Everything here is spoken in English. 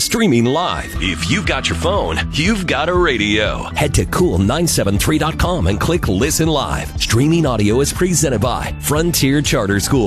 streaming live. If you've got your phone, you've got a radio. Head to cool973.com and click Listen Live. Streaming audio is presented by Frontier Charter School.